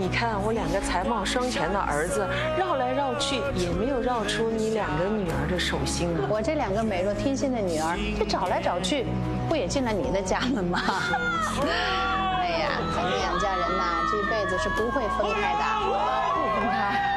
你看我2个才貌双全的儿子，绕来绕去也没有绕出你2个女儿的手心啊！ 我这2个美若天仙的女儿，这找来找去，不也进了你的家门吗？哎呀，咱们2家人呐，这一辈子是不会分开的，不分开。